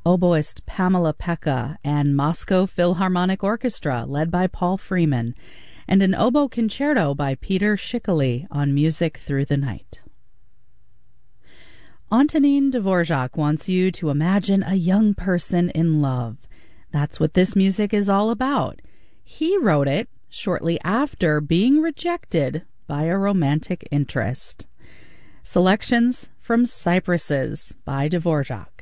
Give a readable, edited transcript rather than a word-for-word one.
oboist Pamela Pekka and Moscow Philharmonic Orchestra led by Paul Freeman, and an oboe concerto by Peter Schickele on Music Through the Night. Antonin Dvorak wants you to imagine a young person in love. That's what this music is all about. He wrote it shortly after being rejected by a romantic interest. Selections from Cypresses by Dvorak.